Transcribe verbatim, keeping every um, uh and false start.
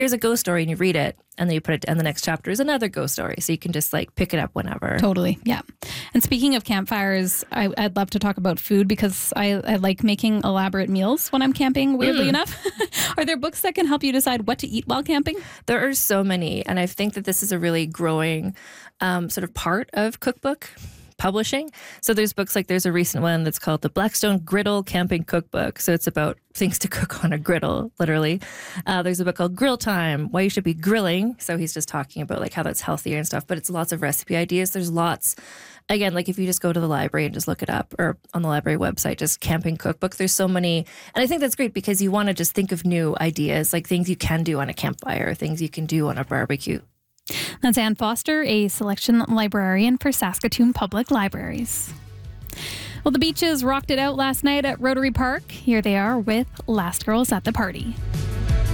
here's a ghost story, and you read it, and then you put it, and the next chapter is another ghost story. So you can just like pick it up whenever. Totally. Yeah. And speaking of campfires, I, I'd love to talk about food because I, I like making elaborate meals when I'm camping, weirdly mm. enough. Are there books that can help you decide what to eat while camping? There are so many. And I think that this is a really growing um, sort of part of cookbook publishing. So there's books like there's a recent one that's called the Blackstone Griddle Camping Cookbook. So it's about things to cook on a griddle, literally. Uh, there's a book called Grill Time, Why You Should Be Grilling. So he's just talking about like how that's healthier and stuff, but it's lots of recipe ideas. There's lots, again, like if you just go to the library and just look it up, or on the library website, just camping cookbook, there's so many. And I think that's great because you want to just think of new ideas, like things you can do on a campfire, things you can do on a barbecue. That's Anne Foster, a selection librarian for Saskatoon Public Libraries. Well, the Beaches rocked it out last night at Rotary Park. Here they are with Last Girls at the Party.